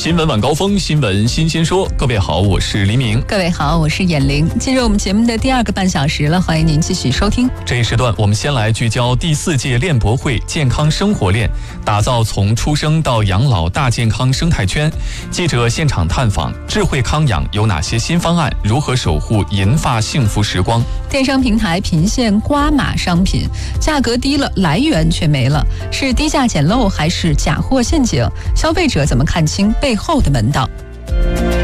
新闻晚高峰，新闻新鲜说。各位好，我是黎明。 各位好，我是眼玲。进入我们节目的第2个半小时了，欢迎您继续收听。 这一时段，我们先来聚焦第4届链博会健康生活链，打造从出生到养老大健康生态圈。记者现场探访，智慧康养有哪些新方案？如何守护银发幸福时光？ 电商平台频现刮码商品，价格低了，来源却没了，是低价捡漏还是假货陷阱？消费者怎么看清背后的门道？